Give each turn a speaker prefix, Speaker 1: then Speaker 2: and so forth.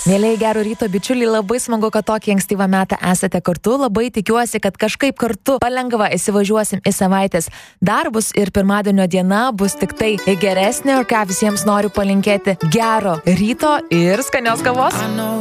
Speaker 1: Mėlėjai, gero ryto, bičiuliai, labai smagu, kad tokį ankstyvą metą esate kartu. Labai tikiuosi, kad kažkaip kartu palengva įsivažiuosim į savaitės darbus ir pirmadienio diena bus tik tai geresnė. Ir ką visiems noriu palinkėti gero ryto ir skanios kavos.